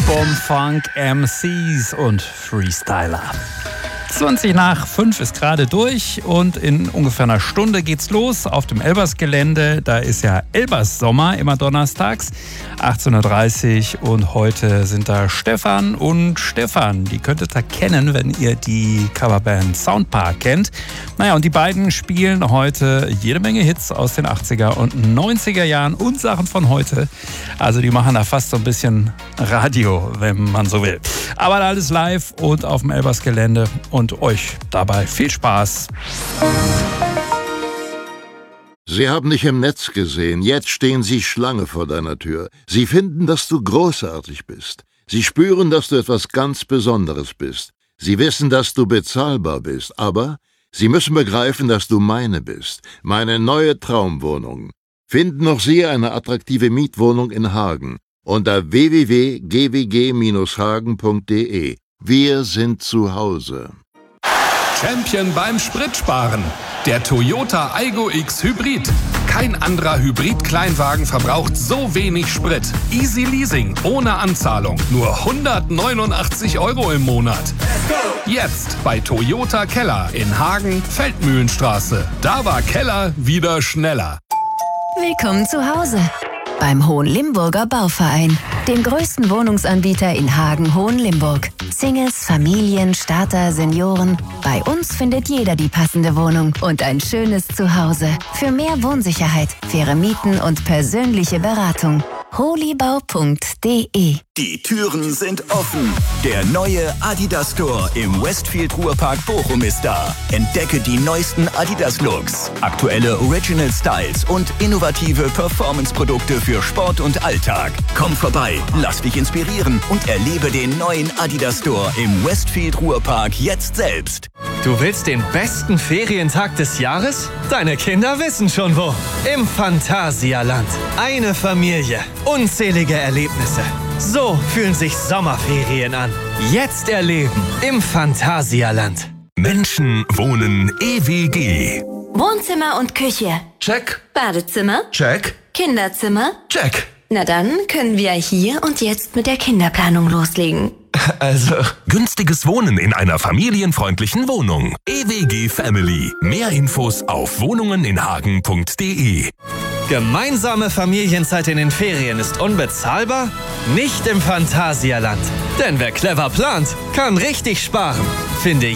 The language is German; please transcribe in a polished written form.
Funk MCs und Freestyler. 5:20 ist gerade durch und in ungefähr einer Stunde geht's los auf dem Elbers-Gelände. Da ist ja Elbers-Sommer, immer donnerstags, 18:30 Uhr. Und heute sind da Stefan und Stefan. Die könntet ihr kennen, wenn ihr die Coverband Soundpark kennt. Naja, und die beiden spielen heute jede Menge Hits aus den 80er und 90er Jahren und Sachen von heute. Also die machen da fast so ein bisschen Radio, wenn man so will. Aber alles live und auf dem Elbers-Gelände. Und euch dabei viel Spaß. Sie haben dich im Netz gesehen. Jetzt stehen sie Schlange vor deiner Tür. Sie finden, dass du großartig bist. Sie spüren, dass du etwas ganz Besonderes bist. Sie wissen, dass du bezahlbar bist. Aber sie müssen begreifen, dass du meine bist. Meine neue Traumwohnung. Finden auch Sie eine attraktive Mietwohnung in Hagen unter www.gwg-hagen.de. Wir sind zu Hause. Champion beim Spritsparen. Der Toyota Aygo X Hybrid. Kein anderer Hybrid-Kleinwagen verbraucht so wenig Sprit. Easy Leasing, ohne Anzahlung. Nur 189 € im Monat. Jetzt bei Toyota Keller in Hagen, Feldmühlenstraße. Da war Keller wieder schneller. Willkommen zu Hause beim Hohenlimburger Bauverein, dem größten Wohnungsanbieter in Hagen-Hohenlimburg. Singles, Familien, Starter, Senioren. Bei uns findet jeder die passende Wohnung und ein schönes Zuhause. Für mehr Wohnsicherheit, faire Mieten und persönliche Beratung. holibau.de. Die Türen sind offen. Der neue Adidas Store im Westfield Ruhrpark Bochum ist da. Entdecke die neuesten Adidas-Looks, aktuelle Original Styles und innovative Performance-Produkte für Sport und Alltag. Komm vorbei, lass dich inspirieren und erlebe den neuen Adidas Store im Westfield Ruhrpark jetzt selbst. Du willst den besten Ferientag des Jahres? Deine Kinder wissen schon wo. Im Phantasialand. Eine Familie. Unzählige Erlebnisse. So fühlen sich Sommerferien an. Jetzt erleben im Phantasialand. Menschen wohnen EWG. Wohnzimmer und Küche. Check. Badezimmer. Check. Kinderzimmer. Check. Na dann können wir hier und jetzt mit der Kinderplanung loslegen. Also, Günstiges Wohnen in einer familienfreundlichen Wohnung. EWG Family. Mehr Infos auf wohnungeninhagen.de. Gemeinsame Familienzeit in den Ferien ist unbezahlbar? Nicht im Phantasialand. Denn wer clever plant, kann richtig sparen. Finde